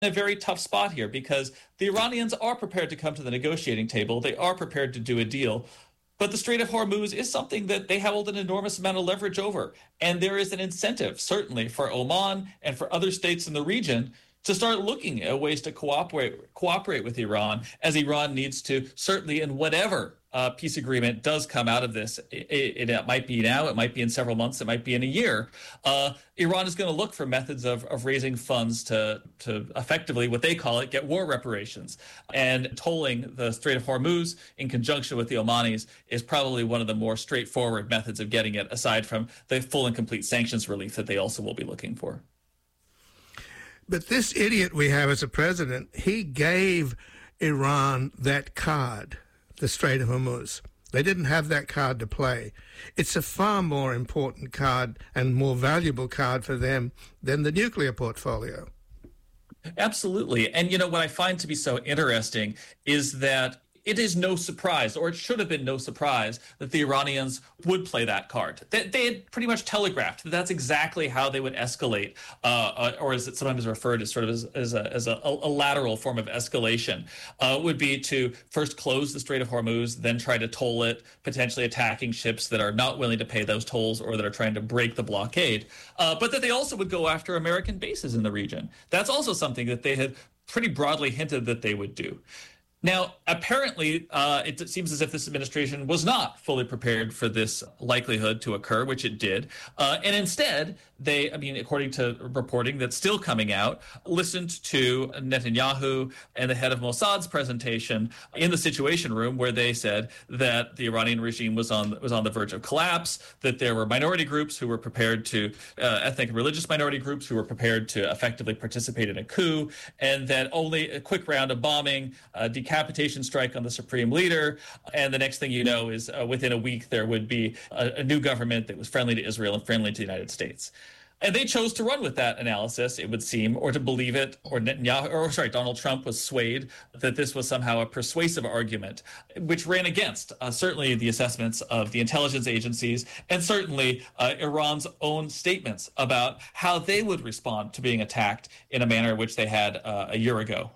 a very tough spot here because the Iranians are prepared to come to the negotiating table. They are prepared to do a deal. But the Strait of Hormuz is something that they hold an enormous amount of leverage over. And there is an incentive, certainly, for Oman and for other states in the region to start looking at ways to cooperate with Iran, as Iran needs to, certainly in whatever peace agreement does come out of this. It might be now, it might be in several months, it might be in a year. Iran is going to look for methods of raising funds to effectively, what they call it, get war reparations. And tolling the Strait of Hormuz in conjunction with the Omanis is probably one of the more straightforward methods of getting it, aside from the full and complete sanctions relief that they also will be looking for. But this idiot we have as a president, he gave Iran that card, the Strait of Hormuz. They didn't have that card to play. It's a far more important card and more valuable card for them than the nuclear portfolio. Absolutely. And, what I find to be so interesting is that it is no surprise, or it should have been no surprise, that the Iranians would play that card. They had pretty much telegraphed that that's exactly how they would escalate, or as it sometimes referred as sort of as a lateral form of escalation, would be to first close the Strait of Hormuz, then try to toll it, potentially attacking ships that are not willing to pay those tolls or that are trying to break the blockade, but that they also would go after American bases in the region. That's also something that they had pretty broadly hinted that they would do. Now, apparently, it seems as if this administration was not fully prepared for this likelihood to occur, which it did. And instead, according to reporting that's still coming out, listened to Netanyahu and the head of Mossad's presentation in the Situation Room, where they said that the Iranian regime was on the verge of collapse, that there were minority groups who were prepared to, ethnic and religious minority groups who were prepared to effectively participate in a coup, and that only a quick round of bombing, decapitation strike on the supreme leader, and the next thing you know is within a week there would be a new government that was friendly to Israel and friendly to the United States. And they chose to run with that analysis, it would seem, or to believe it, or Donald Trump was swayed that this was somehow a persuasive argument, which ran against certainly the assessments of the intelligence agencies and certainly Iran's own statements about how they would respond to being attacked in a manner which they had a year ago.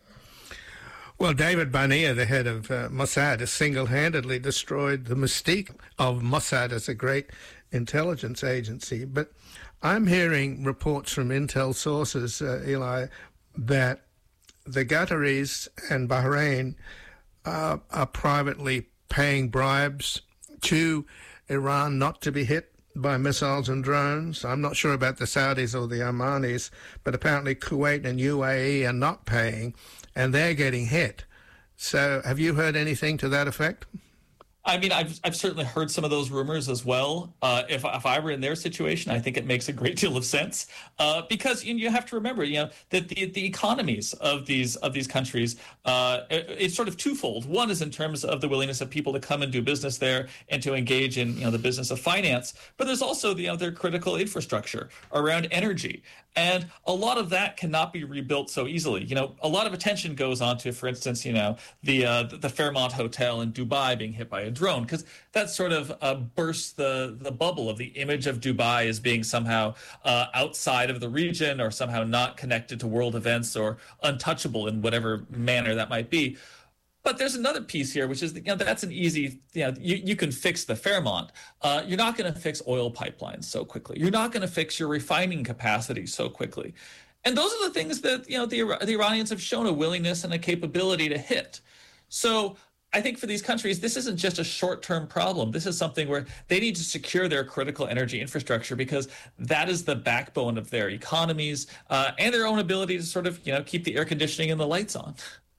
Well, David Barnea, the head of Mossad, has single-handedly destroyed the mystique of Mossad as a great intelligence agency. But I'm hearing reports from intel sources, Eli, that the Qataris and Bahrain are privately paying bribes to Iran not to be hit by missiles and drones. I'm not sure about the Saudis or the Omanis, but apparently Kuwait and UAE are not paying, and they're getting hit. So have you heard anything to that effect? I mean, I've certainly heard some of those rumors as well. If I were in their situation, I think it makes a great deal of sense because you have to remember, that the economies of these countries, it's sort of twofold. One is in terms of the willingness of people to come and do business there and to engage in the business of finance, but there's also their critical infrastructure around energy. And a lot of that cannot be rebuilt so easily. A lot of attention goes on to, for instance, the Fairmont Hotel in Dubai being hit by a drone, because that sort of bursts the bubble of the image of Dubai as being somehow outside of the region or somehow not connected to world events or untouchable in whatever manner that might be. But there's another piece here, which is that's an easy, you can fix the Fairmont. You're not going to fix oil pipelines so quickly. You're not going to fix your refining capacity so quickly. And those are the things that, the Iranians have shown a willingness and a capability to hit. So I think for these countries, this isn't just a short-term problem. This is something where they need to secure their critical energy infrastructure because that is the backbone of their economies and their own ability to sort of, keep the air conditioning and the lights on.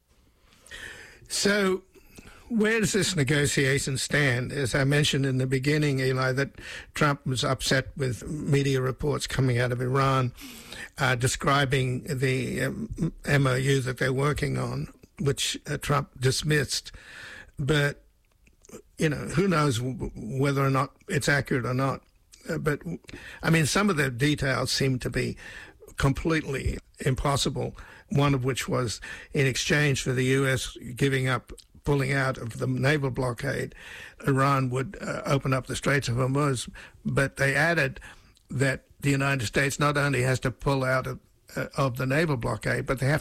So where does this negotiation stand? As I mentioned in the beginning, Eli, that Trump was upset with media reports coming out of Iran describing the MOU that they're working on, which Trump dismissed. But, who knows whether or not it's accurate or not. But, some of the details seem to be completely impossible, one of which was in exchange for the U.S. pulling out of the naval blockade, Iran would open up the Straits of Hormuz. But they added that the United States not only has to pull out of the naval blockade, but they have